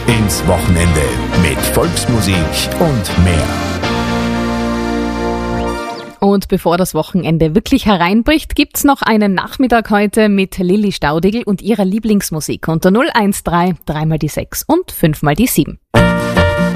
ins Wochenende mit Volksmusik und mehr. Und bevor das Wochenende wirklich hereinbricht, gibt's noch einen Nachmittag heute mit Lilly Staudigl und ihrer Lieblingsmusik unter 013 3 mal die 6 und 5 mal die 7.